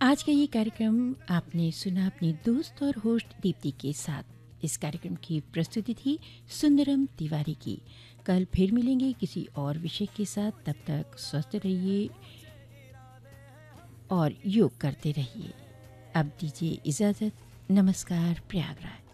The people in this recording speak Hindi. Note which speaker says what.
Speaker 1: आज का ये कार्यक्रम आपने सुना अपनी दोस्त और होस्ट दीप्ति के साथ। इस कार्यक्रम की प्रस्तुति थी सुंदरम तिवारी की। कल फिर मिलेंगे किसी और विषय के साथ। तब तक स्वस्थ रहिए और योग करते रहिए। अब दीजिए इजाज़त। नमस्कार। प्रयागराज।